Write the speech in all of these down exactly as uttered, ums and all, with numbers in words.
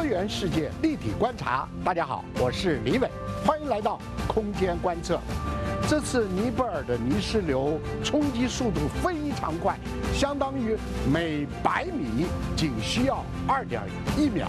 多元世界立体观察。大家好，我是李伟，欢迎来到空间观测。这次尼泊尔的泥石流冲击速度非常快，相当于每百米仅需要二点一秒。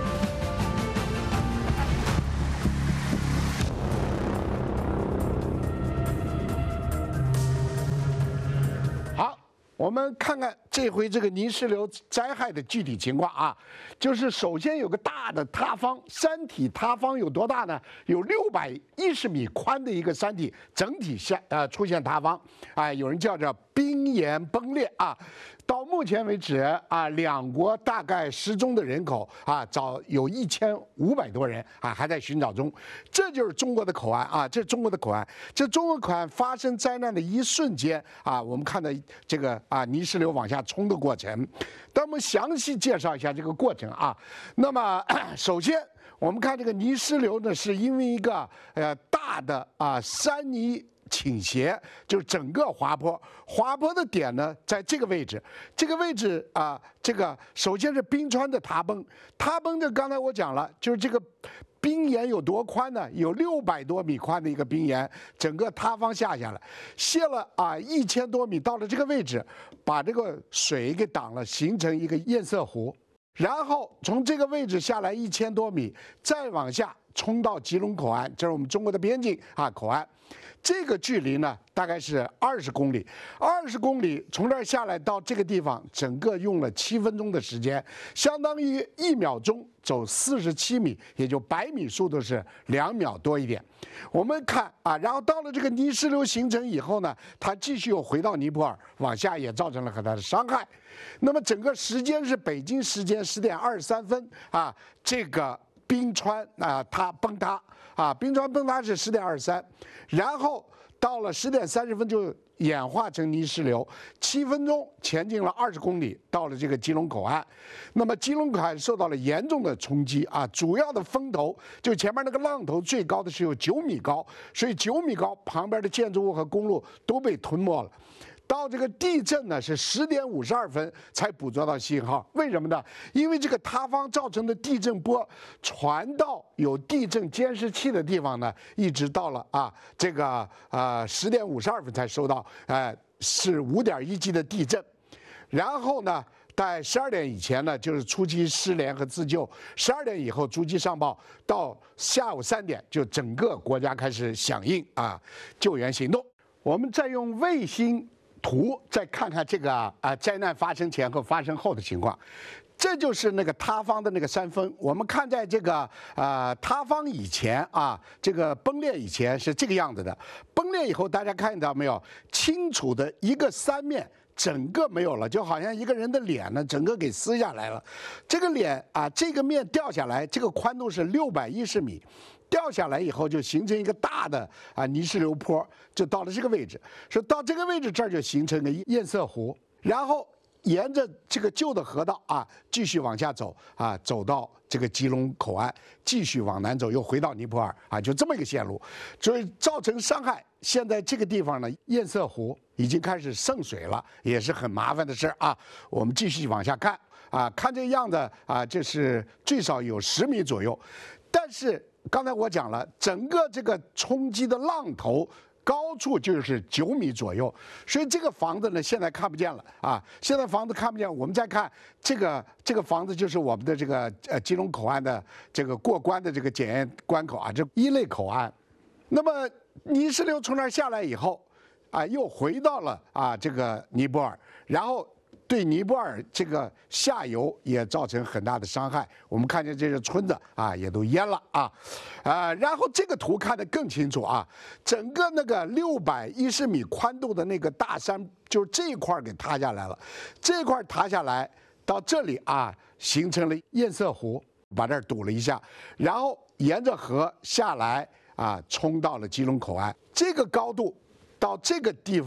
好，我们看看这回这个泥石流灾害的具体情况啊，就是首先有个大的塌方，山体塌方有多大呢？有六百一十米宽的一个山体，整体下呃出现塌方，啊、呃，有人叫做冰岩崩裂啊。到目前为止啊，两国大概失踪的人口啊，早有一千五百多人啊，还在寻找中。这就是中国的口岸啊，这是中国的口岸。这中国口岸发生灾难的一瞬间啊，我们看到这个啊泥石流往下冲的过程。那我们详细介绍一下这个过程啊。那么首先我们看这个泥石流呢，是因为一个呃大的啊山泥倾斜，就是整个滑坡，滑坡的点呢，在这个位置，这个位置啊、呃，这个首先是冰川的塌崩，塌崩的刚才我讲了，就是这个冰岩有多宽呢？有六百多米宽的一个冰岩，整个塌方下下来，泄了啊一千多米，到了这个位置，把这个水给挡了，形成一个堰塞湖，然后从这个位置下来一千多米，再往下冲到吉隆口岸，这是我们中国的边境啊口岸。这个距离呢，大概是二十公里。二十公里从这儿下来到这个地方，整个用了七分钟的时间，相当于一秒钟走四十七米，也就百米速度是两秒多一点。我们看啊，然后到了这个泥石流形成以后呢，它继续又回到尼泊尔，往下也造成了很大的伤害。那么整个时间是北京时间十点二十三分啊，这个冰川啊它崩塌。啊，冰川崩塌是十点二十三，然后到了十点三十分就演化成泥石流，七分钟前进了二十公里，到了这个吉隆口岸。那么吉隆口岸受到了严重的冲击啊，主要的风头就前面那个浪头最高的是有九米高，所以九米高旁边的建筑物和公路都被吞没了。到这个地震呢是十点五十二分才捕捉到信号，为什么呢？因为这个塌方造成的地震波传到有地震监视器的地方呢，一直到了啊这个呃十点五十二分才收到，呃是五点一级的地震，然后呢。在十二点以前呢，就是初期失联和自救；十二点以后逐级上报，到下午三点就整个国家开始响应啊救援行动。我们再用卫星图再看看这个啊、呃、灾难发生前和发生后的情况，这就是那个塌方的那个山峰。我们看在这个呃塌方以前啊，这个崩裂以前是这个样子的，崩裂以后大家看到没有？清楚的一个山面。整个没有了，就好像一个人的脸呢，整个给撕下来了。这个脸啊，这个面掉下来，这个宽度是六百一十米，掉下来以后就形成一个大的啊泥石流坡，就到了这个位置。说到这个位置这儿就形成个堰塞湖，然后沿着这个旧的河道啊，继续往下走啊，走到这个吉隆口岸，继续往南走，又回到尼泊尔啊，就这么一个线路，所以造成伤害。现在这个地方呢，堰塞湖已经开始渗水了，也是很麻烦的事啊。我们继续往下看啊，看这样子啊，这是最少有十米左右。但是刚才我讲了，整个这个冲击的浪头高处就是九米左右，所以这个房子呢现在看不见了啊。现在房子看不见，我们再看这个这个房子就是我们的这个呃吉隆口岸的这个过关的这个检验关口啊，这一类口岸。那么泥石流从那儿下来以后，啊，又回到了啊这个尼泊尔，然后对尼泊尔这个下游也造成很大的伤害。我们看见这些村子啊也都淹了啊，啊，然后这个图看得更清楚啊，整个那个六百一十米宽度的那个大山，就是这一块给塌下来了，这块塌下来到这里啊，形成了堰塞湖，把这儿堵了一下，然后沿着河下来。啊，冲到了吉隆口岸，这个高度到这个地方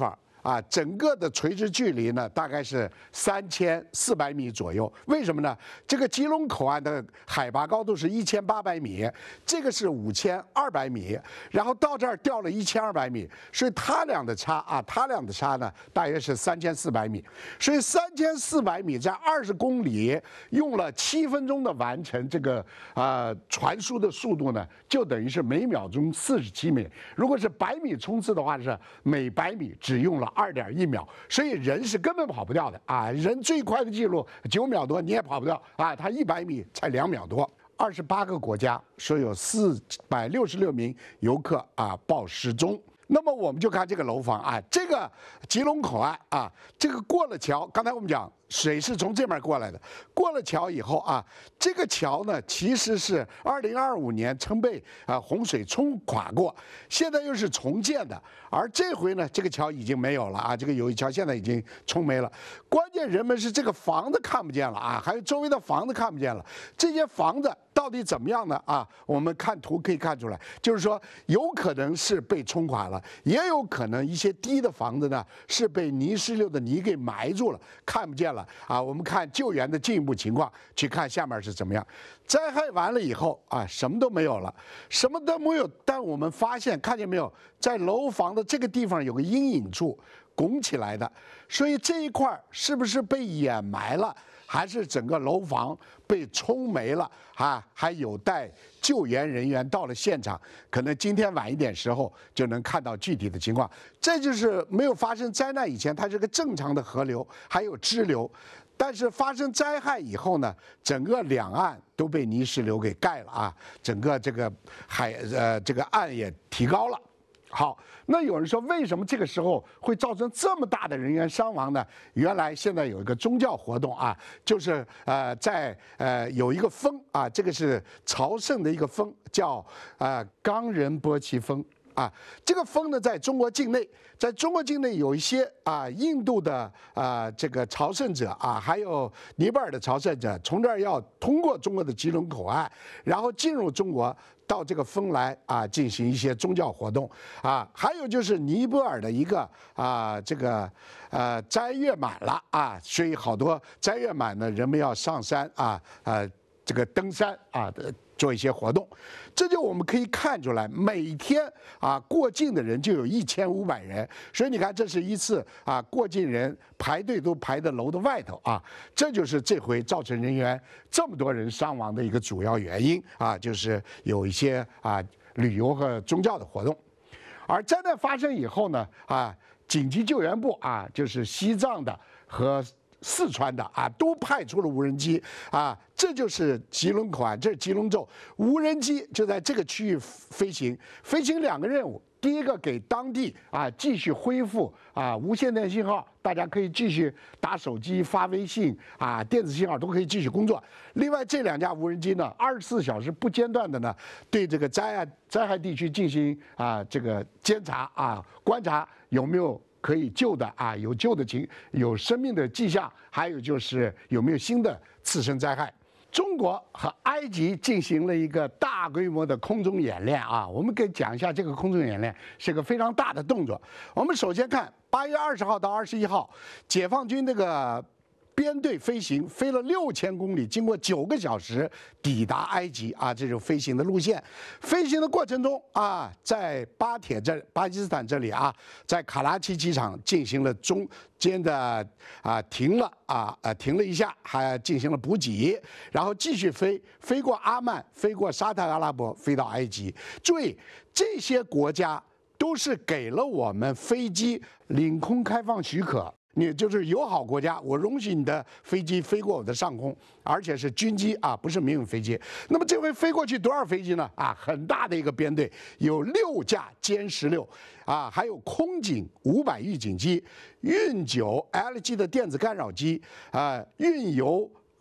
啊，整个的垂直距离呢大概是三千四百米左右。为什么呢？这个基隆口岸的海拔高度是一千八百米，这个是五千二百米，然后到这儿掉了一千二百米，所以它俩的差啊，它俩的差呢大约是三千四百米。所以三千四百米在二十公里用了七分钟的完成这个啊、呃、传输的速度呢，就等于是每秒钟四十七米。如果是百米冲刺的话，是每百米只用了二点一秒，所以人是根本跑不掉的啊！人最快的记录九秒多，你也跑不掉啊！他一百米才两秒多。二十八个国家说有四百六十六名游客啊报失踪。那么我们就看这个楼房啊，这个吉隆口岸啊，这个过了桥，刚才我们讲水是从这边过来的，过了桥以后啊，这个桥呢其实是二零二五年曾被啊洪水冲垮过，现在又是重建的，而这回呢这个桥已经没有了啊，这个友谊桥现在已经冲没了。关键人们是这个房子看不见了啊，还有周围的房子看不见了，这些房子到底怎么样呢？啊，我们看图可以看出来，就是说有可能是被冲垮了，也有可能一些低的房子呢是被泥石流的泥给埋住了，看不见了啊。我们看救援的进一步情况，去看下面是怎么样。灾害完了以后啊，什么都没有了，什么都没有。但我们发现，看见没有，在楼房的这个地方有个阴影处拱起来的，所以这一块是不是被掩埋了？还是整个楼房被冲没了啊？还有待救援人员到了现场，可能今天晚一点时候就能看到具体的情况。这就是没有发生灾难以前，它是个正常的河流，还有支流。但是发生灾害以后呢，整个两岸都被泥石流给盖了啊，整个这个海呃这个岸也提高了。好，那有人说，为什么这个时候会造成这么大的人员伤亡呢？原来现在有一个宗教活动啊，就是呃在呃有一个峰啊，这个是朝圣的一个峰，叫呃冈仁波齐峰。啊，这个峰呢，在中国境内，在中国境内有一些啊，印度的啊这个朝圣者啊，还有尼泊尔的朝圣者，从这儿要通过中国的吉隆口岸，然后进入中国，到这个峰来啊进行一些宗教活动啊。还有就是尼泊尔的一个啊这个呃斋月满了啊，所以好多斋月满呢，人们要上山啊呃这个登山啊的。做一些活动，这就我们可以看出来，每天啊过境的人就有一千五百人，所以你看这是一次啊过境人排队都排在楼的外头啊，这就是这回造成人员这么多人伤亡的一个主要原因啊，就是有一些啊旅游和宗教的活动。而灾难发生以后呢，啊紧急救援部啊就是西藏的和四川的啊，都派出了无人机啊，这就是吉隆口岸，这是吉隆州，无人机就在这个区域飞行，飞行两个任务，第一个给当地啊继续恢复啊无线电信号，大家可以继续打手机、发微信啊，电子信号都可以继续工作。另外这两架无人机呢，二十四小时不间断的呢，对这个灾害灾害地区进行啊这个监察啊，观察有没有可以救的啊，有救的情，有生命的迹象，还有就是有没有新的次生灾害。中国和埃及进行了一个大规模的空中演练啊，我们给讲一下这个空中演练是个非常大的动作。我们首先看八月二十号到二十一号，解放军这个编队飞行，飞了六千公里，经过九个小时抵达埃及啊，这种飞行的路线。飞行的过程中啊，在巴铁这巴基斯坦这里啊，在卡拉奇机场进行了中间的啊停了啊呃停了一下，还进行了补给，然后继续飞，飞过阿曼，飞过沙特阿拉伯，飞到埃及。注意，这些国家都是给了我们飞机领空开放许可。你就是友好国家，我容许你的飞机飞过我的上空，而且是军机啊，不是民用飞机。那么这回飞过去多少飞机呢？啊，很大的一个编队，有六架歼十六，啊，还有空警五百预警机，运九 L G 的电子干扰机，啊，运油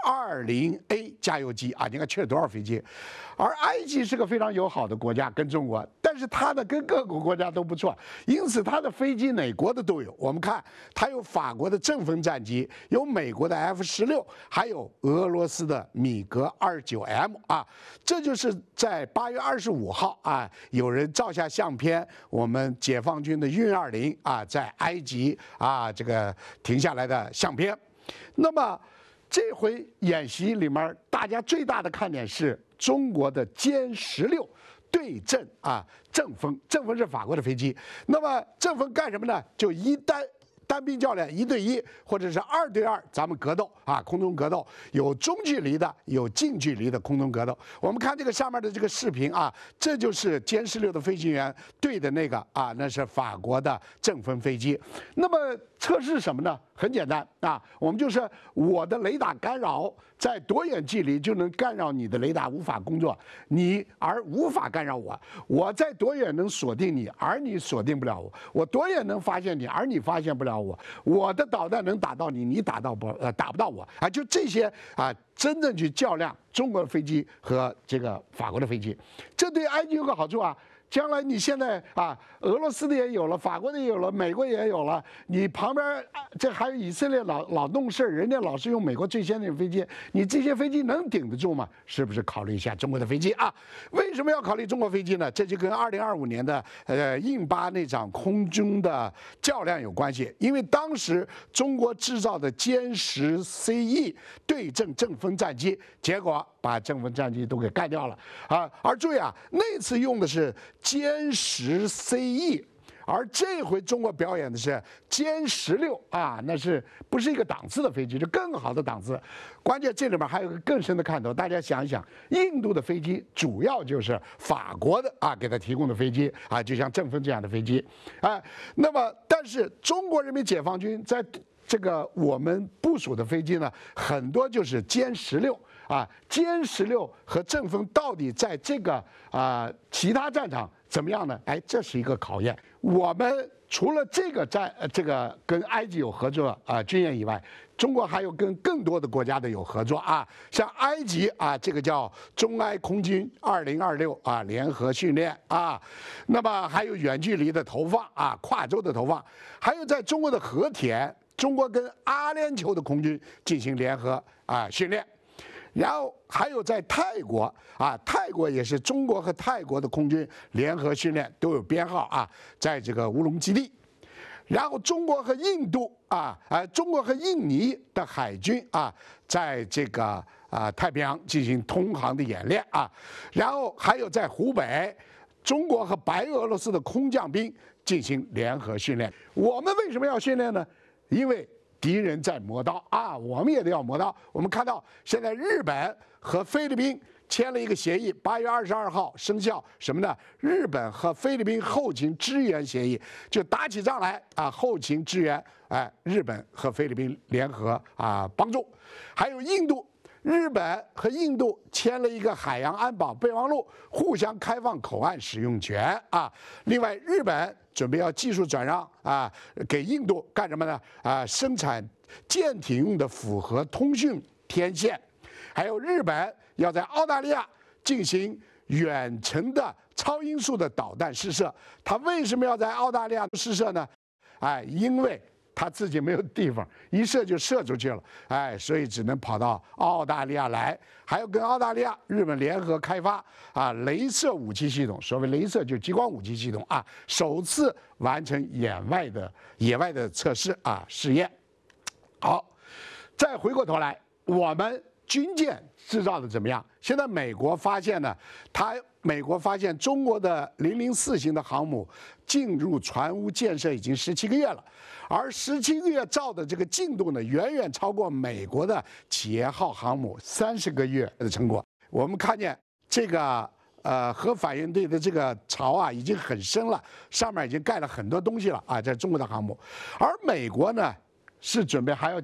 二零 A 加油机啊，你看去了多少飞机？而埃及是个非常友好的国家，跟中国，但是它呢跟各个国家都不错，因此它的飞机哪国的都有。我们看它有法国的阵风战机，有美国的 F 十六，还有俄罗斯的米格二十九 M 啊，这就是在八月二十五号啊，有人照下相片，我们解放军的运二零啊在埃及啊这个停下来的相片。那么这回演习里面，大家最大的看点是中国的歼十六对阵啊阵风，阵风是法国的飞机。那么阵风干什么呢？就一单单兵教练一对一，或者是二对二，咱们格斗啊，空中格斗，有中距离的，有近距离的空中格斗。我们看这个上面的这个视频啊，这就是歼十六的飞行员对的那个啊，那是法国的阵风飞机。那么测试什么呢？很简单啊，我们就是我的雷达干扰在多远距离就能干扰你的雷达无法工作，你而无法干扰我。我在多远能锁定你，而你锁定不了我。我多远能发现你，而你发现不了我。我的导弹能打到你，你打到不呃打不到我啊。就这些啊，真正去较量中国的飞机和这个法国的飞机，这对埃及有个好处啊。将来你现在啊，俄罗斯的也有了，法国的也有了，美国也有了，你旁边这还有以色列老老弄事儿，人家老是用美国最先进的飞机，你这些飞机能顶得住吗？是不是考虑一下中国的飞机啊？为什么要考虑中国飞机呢？这就跟二零二五年的呃印巴那场空中的较量有关系，因为当时中国制造的歼十 C E 对阵阵风战机，结果把阵风战机都给干掉了啊！而注意啊，那次用的是歼十 C E， 而这回中国表演的是歼十六啊，那是不是一个档次的飞机？是更好的档次。关键这里面还有个更深的看头，大家想一想，印度的飞机主要就是法国的啊给他提供的飞机啊，就像阵风这样的飞机啊。那么，但是中国人民解放军在这个我们部署的飞机呢，很多就是歼十六。啊，歼十六和阵风到底在这个啊、呃、其他战场怎么样呢？哎，这是一个考验。我们除了这个战呃这个跟埃及有合作啊、呃、军演以外，中国还有跟更多的国家的有合作啊，像埃及啊，这个叫中埃空军二零二六啊联合训练啊，那么还有远距离的投放啊，跨洲的投放，还有在中国的和田，中国跟阿联酋的空军进行联合啊训练。然后还有在泰国啊，泰国也是中国和泰国的空军联合训练，都有编号啊，在这个乌龙基地。然后中国和印度啊，呃，中国和印尼的海军啊，在这个啊太平洋进行通航的演练啊。然后还有在湖北，中国和白俄罗斯的空降兵进行联合训练。我们为什么要训练呢？因为敌人在磨刀啊，我们也得要磨刀。我们看到现在日本和菲律宾签了一个协议，八月二十二号生效。什么呢？日本和菲律宾后勤支援协议，就打起仗来啊，后勤支援，哎，日本和菲律宾联合啊帮助。还有印度。日本和印度签了一个海洋安保备忘录，互相开放口岸使用权啊。另外，日本准备要技术转让啊，给印度干什么呢？啊，生产舰艇用的复合通讯天线。还有，日本要在澳大利亚进行远程的超音速的导弹试射。它为什么要在澳大利亚试射呢？哎，因为他自己没有地方，一射就射出去了，哎，所以只能跑到澳大利亚来，还要跟澳大利亚、日本联合开发啊，雷射武器系统。所谓雷射就是激光武器系统啊，首次完成野外的野外的测试啊试验。好，再回过头来，我们军舰制造的怎么样？现在美国发现呢，它美国发现中国的零零四型的航母进入船坞建设已经十七个月了，而十七个月造的这个进度呢，远远超过美国的企业号航母三十个月的成果。我们看见这个呃核反应堆的这个槽啊，已经很深了，上面已经盖了很多东西了啊，在中国的航母，而美国呢是准备还要建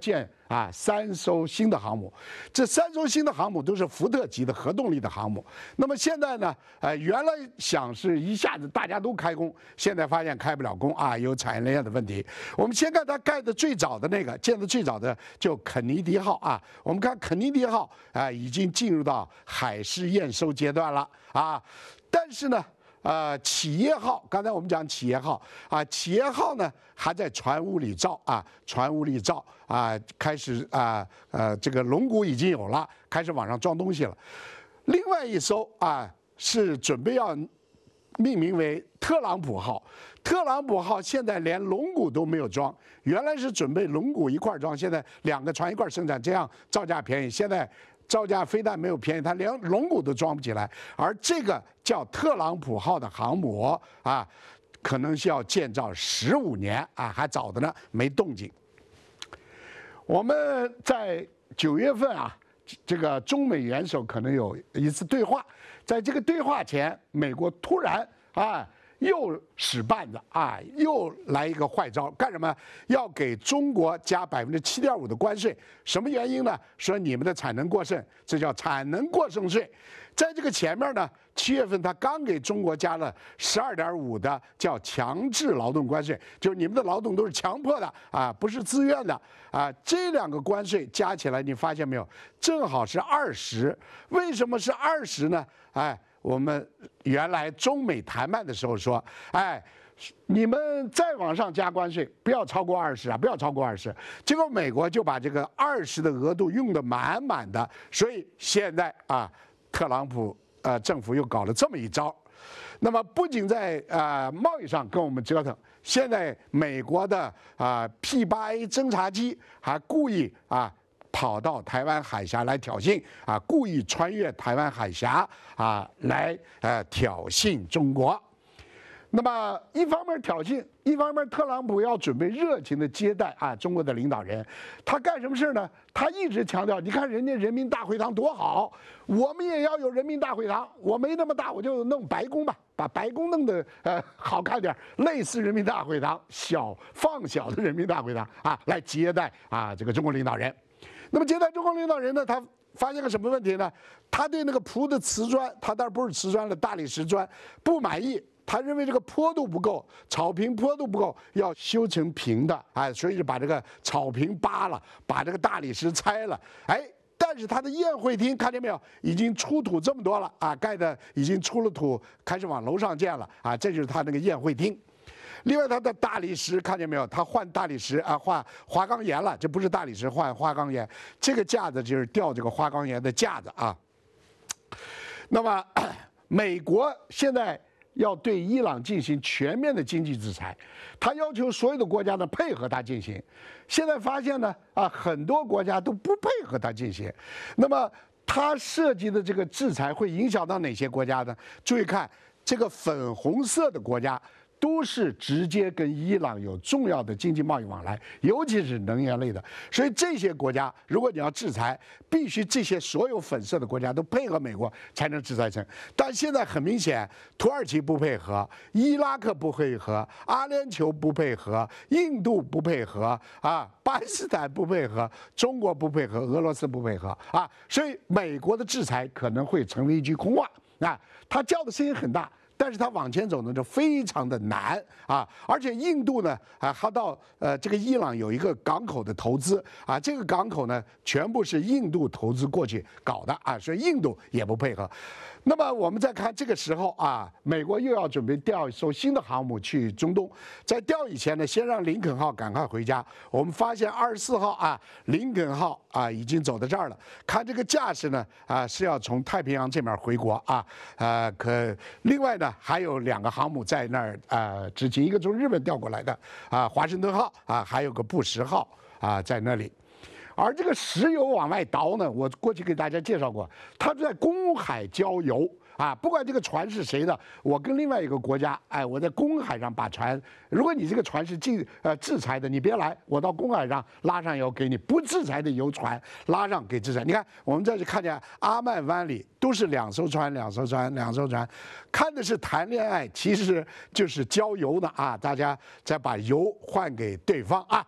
啊，三艘新的航母，这三艘新的航母都是福特级的核动力的航母。那么现在呢，呃，原来想是一下子大家都开工，现在发现开不了工啊，有产业链的问题。我们先看它盖的最早的那个，建的最早的就肯尼迪号啊，我们看肯尼迪号啊，已经进入到海试验收阶段了啊，但是呢。呃，企业号，刚才我们讲企业号啊，企业号呢还在船坞里造啊，船坞里造啊，开始啊呃，这个龙骨已经有了，开始往上装东西了。另外一艘啊是准备要命名为特朗普号，特朗普号现在连龙骨都没有装，原来是准备龙骨一块装，现在两个船一块生产，这样造价便宜，现在。造价非但没有便宜，它连龙骨都装不起来。而这个叫特朗普号的航母啊，可能需要建造十五年啊，还早的呢，没动静。我们在九月份啊，这个中美元首可能有一次对话，在这个对话前，美国突然啊。又使绊子啊！又来一个坏招，干什么？要给中国加百分之七点五的关税。什么原因呢？说你们的产能过剩，这叫产能过剩税。在这个前面呢，七月份他刚给中国加了十二点五的叫强制劳动关税，就是你们的劳动都是强迫的啊，不是自愿的啊。这两个关税加起来，你发现没有？正好是二十。为什么是二十呢？哎。我们原来中美谈判的时候说，哎，你们再往上加关税，不要超过二十啊，不要超过二十。结果美国就把这个二十的额度用得满满的，所以现在啊，特朗普呃政府又搞了这么一招。那么不仅在呃贸易上跟我们折腾，现在美国的啊 P 八 A 侦察机还故意啊。跑到台湾海峡来挑衅啊，故意穿越台湾海峡啊，来呃挑衅中国。那么一方面挑衅，一方面特朗普要准备热情的接待啊中国的领导人。他干什么事呢？他一直强调，你看人家人民大会堂多好，我们也要有人民大会堂。我没那么大，我就弄白宫吧，把白宫弄得呃好看点，类似人民大会堂，小放小的人民大会堂啊，来接待啊这个中国领导人。那么接待中国领导人呢，他发现个什么问题呢？他对那个铺的瓷砖，他当然不是瓷砖了，大理石砖不满意，他认为这个坡度不够，草坪坡度不够，要修成平的，哎，所以就把这个草坪扒了，把这个大理石拆了，哎。但是他的宴会厅看见没有，已经出土这么多了啊，盖的已经出了土，开始往楼上建了啊，这就是他那个宴会厅。另外，它的大理石看见没有？它换大理石啊，换花岗岩了。这不是大理石，换花岗岩。这个架子就是吊这个花岗岩的架子啊。那么，美国现在要对伊朗进行全面的经济制裁，他要求所有的国家呢配合他进行。现在发现呢，啊，很多国家都不配合他进行。那么，他设计的这个制裁会影响到哪些国家呢？注意看这个粉红色的国家。都是直接跟伊朗有重要的经济贸易往来，尤其是能源类的。所以这些国家，如果你要制裁，必须这些所有粉色的国家都配合美国才能制裁成。但现在很明显，土耳其不配合，伊拉克不配合，阿联酋不配合，印度不配合啊，巴基斯坦不配合，中国不配合，俄罗斯不配合啊。所以美国的制裁可能会成为一句空话啊，他叫的声音很大。但是它往前走呢，就非常的难啊！而且印度呢，啊，它到呃这个伊朗有一个港口的投资啊，这个港口呢，全部是印度投资过去搞的啊，所以印度也不配合。那么我们再看这个时候啊，美国又要准备调一艘新的航母去中东，在调以前呢，先让林肯号赶快回家。我们发现二十四号啊，林肯号啊已经走到这儿了，看这个架势呢啊是要从太平洋这面回国啊，呃可另外呢。还有两个航母在那儿啊执勤，一个从日本调过来的啊华盛顿号啊，还有个布什号啊在那里。而这个石油往外倒呢，我过去给大家介绍过，它在公海交油啊，不管这个船是谁的，我跟另外一个国家，哎，我在公海上把船，如果你这个船是禁呃制裁的，你别来，我到公海上拉上油给你；不制裁的油船拉上给制裁。你看，我们这里看见阿曼湾里都是两艘船，两艘船，两艘船，看的是谈恋爱，其实就是交油的啊，大家再把油换给对方啊。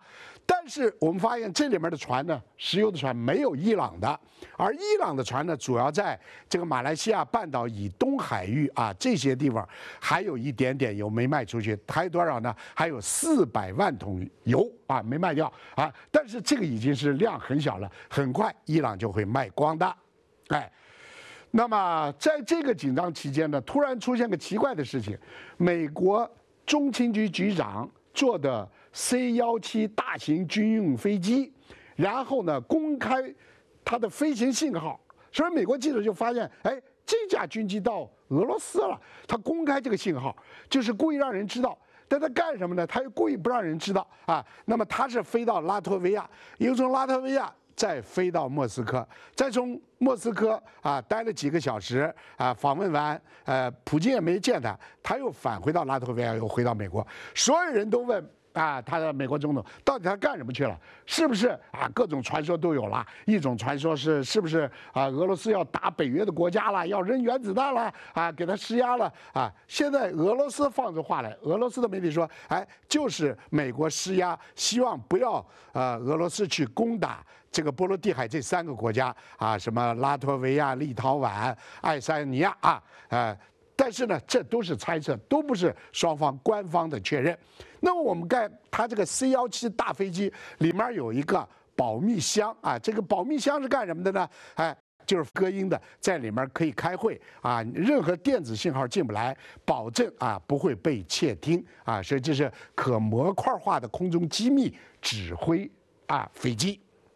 但是我们发现这里面的船呢，石油的船没有伊朗的，而伊朗的船呢，主要在这个马来西亚半岛以东海域啊这些地方，还有一点点油没卖出去，还有多少呢？还有四百万桶油啊没卖掉啊，但是这个已经是量很小了，很快伊朗就会卖光的，哎。那么在这个紧张期间呢，突然出现个奇怪的事情，美国中情局局长坐的 C 幺七大型军用飞机，然后呢公开它的飞行信号，所以美国记者就发现，哎，这架军机到俄罗斯了，他公开这个信号，就是故意让人知道。但他干什么呢？他又故意不让人知道啊。那么他是飞到拉脱维亚，又从拉脱维亚再飞到莫斯科，再从莫斯科啊待了几个小时啊，访问完，呃，普京也没见他，他又返回到拉脱维亚，又回到美国。所有人都问啊，他的美国总统到底他干什么去了？是不是啊？各种传说都有了。一种传说是是不是啊？俄罗斯要打北约的国家了，要扔原子弹了啊，给他施压了啊？现在俄罗斯放出话来，俄罗斯的媒体说，哎，就是美国施压，希望不要呃俄罗斯去攻打这个波罗的海这三个国家啊，什么拉脱维亚、立陶宛、爱沙尼亚啊，呃。但是呢，这都是猜测，都不是双方官方的确认。那么我们看它这个 C 幺七大飞机里面有一个保密箱啊，这个保密箱是干什么的呢？哎，就是隔音的，在里面可以开会啊，任何电子信号进不来，保证啊不会被窃听啊，所以这是可模块化的空中机密指挥啊飞机。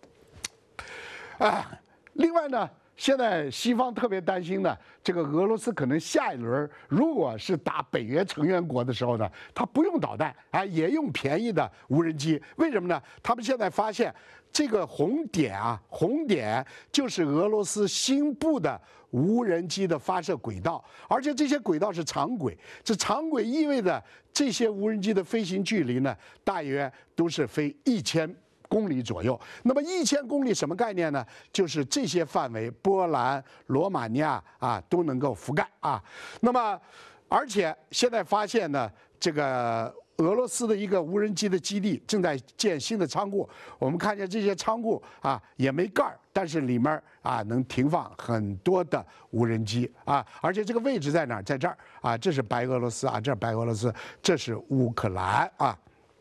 啊，另外呢。现在西方特别担心呢，这个俄罗斯可能下一轮如果是打北约成员国的时候呢，它不用导弹啊，也用便宜的无人机。为什么呢？他们现在发现这个红点啊，红点就是俄罗斯新部的无人机的发射轨道，而且这些轨道是长轨。这长轨意味着这些无人机的飞行距离呢，大约都是飞一千公里左右。那么一千公里什么概念呢？就是这些范围，波兰、罗马尼亚啊都能够覆盖啊。那么，而且现在发现呢，这个俄罗斯的一个无人机的基地正在建新的仓库。我们看见这些仓库啊也没盖儿，但是里面啊能停放很多的无人机啊。而且这个位置在哪儿？在这儿啊，这是白俄罗斯啊，这是白俄罗斯，这是乌克兰啊。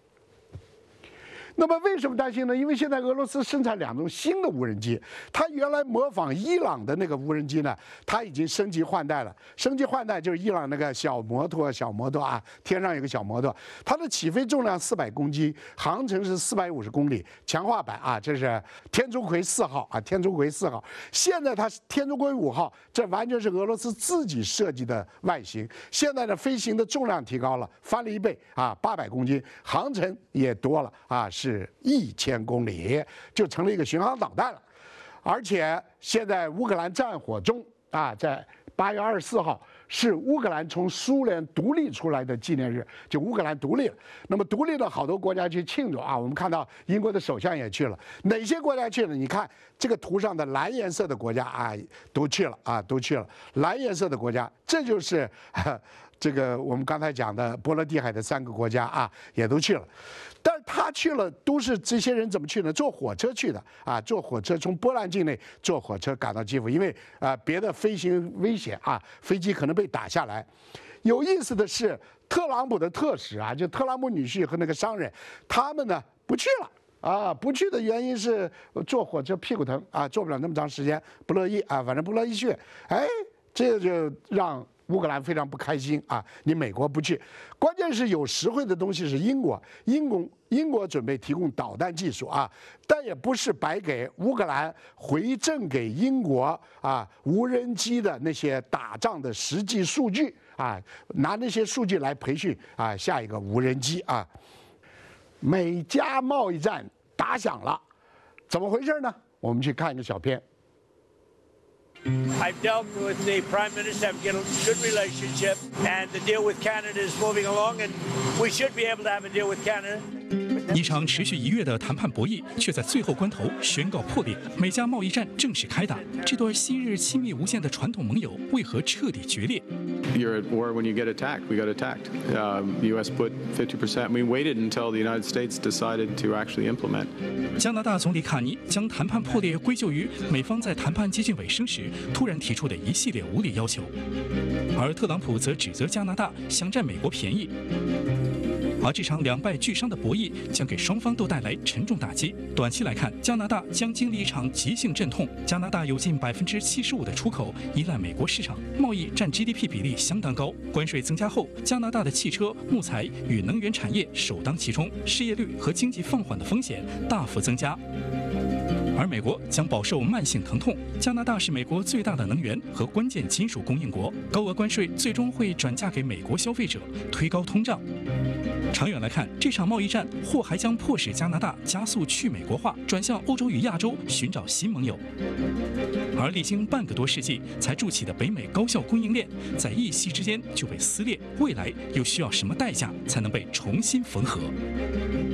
那么为什么担心呢？因为现在俄罗斯生产两种新的无人机，它原来模仿伊朗的那个无人机呢，它已经升级换代了。升级换代就是伊朗那个小摩托，小摩托啊，天上有个小摩托，它的起飞重量四百公斤，航程是四百五十公里，强化版啊，这是天竺葵四号啊，天竺葵四号。现在它是天竺葵五号，这完全是俄罗斯自己设计的外形。现在呢，飞行的重量提高了，翻了一倍啊，八百公斤，航程也多了啊，是。是一千公里，就成了一个巡航导弹了。而且现在乌克兰战火中啊，在八月二十四号是乌克兰从苏联独立出来的纪念日，就乌克兰独立了。那么独立了，好多国家去庆祝啊。我们看到英国的首相也去了，哪些国家去了？你看这个图上的蓝颜色的国家啊，都去了啊，都去了。蓝颜色的国家，这就是。这个我们刚才讲的波罗的海的三个国家啊，也都去了，但是他去了，都是这些人怎么去呢？坐火车去的啊，坐火车从波兰境内坐火车赶到基辅，因为啊别的飞行危险啊，飞机可能被打下来。有意思的是，特朗普的特使啊，就特朗普女婿和那个商人，他们呢不去了。啊，不去的原因是坐火车屁股疼啊，坐不了那么长时间，不乐意啊，反正不乐意去。哎，这就让乌克兰非常不开心啊！你美国不去，关键是有实惠的东西是英国，英国英国准备提供导弹技术啊，但也不是白给乌克兰回赠给英国啊无人机的那些打仗的实际数据啊，拿那些数据来培训啊下一个无人机啊。美加贸易战打响了，怎么回事呢？我们去看一个小片。 I've dealt with the Prime Minister, I've got a good relationship, and the deal with Canada is moving along, and we should be able to have a deal with Canada. 一场持续一月的谈判博弈，却在最后关头宣告破裂，美加贸易战正式开打。这对昔日亲密无间的传统盟友，为何彻底决裂？ You're at war when you get attacked. We got attacked. Uh, the U S put fifty percent. We waited until the United States decided to actually implement. 加拿大总理卡尼将谈判破裂归咎于美方在谈判接近尾声时突然提出的一系列无理要求，而特朗普则指责加拿大想占美国便宜。 而这场两败俱伤的博弈将给双方都带来沉重打击。短期来看，加拿大将经历一场急性阵痛。加拿大有近百分之七十五的出口依赖美国市场，贸易占 G D P 比例相当高。关税增加后，加拿大的汽车、木材与能源产业首当其冲，失业率和经济放缓的风险大幅增加。 而美国将饱受慢性疼痛。加拿大是美国最大的能源和关键金属供应国，高额关税最终会转嫁给美国消费者，推高通胀。长远来看，这场贸易战或还将迫使加拿大加速去美国化，转向欧洲与亚洲寻找新盟友。而历经半个多世纪才筑起的北美高效供应链，在一夕之间就被撕裂，未来又需要什么代价才能被重新缝合？